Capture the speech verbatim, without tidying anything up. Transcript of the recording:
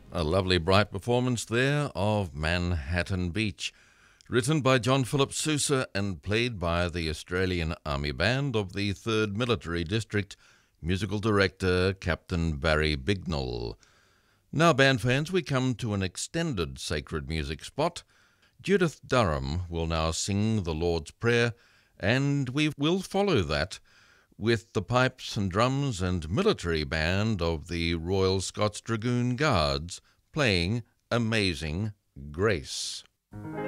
A lovely bright performance there of Manhattan Beach, written by John Philip Sousa and played by the Australian Army Band of the third Military District, musical director Captain Barry Bignell. Now, band fans, we come to an extended sacred music spot. Judith Durham will now sing the Lord's Prayer, and we will follow that with the pipes and drums and military band of the Royal Scots Dragoon Guards playing Amazing Grace.